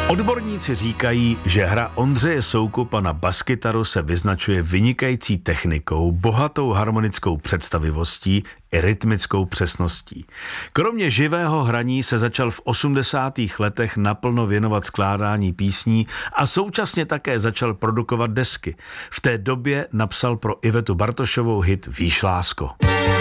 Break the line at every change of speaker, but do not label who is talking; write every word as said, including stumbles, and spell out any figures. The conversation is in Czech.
Odborníci říkají, že hra Ondřeje Soukupa na baskytaru se vyznačuje vynikající technikou, bohatou harmonickou představivostí i rytmickou přesností. Kromě živého hraní se začal v osmdesátých letech naplno věnovat skládání písní a současně také začal produkovat desky. V té době napsal pro Ivetu Bartošovou hit Víš, lásko.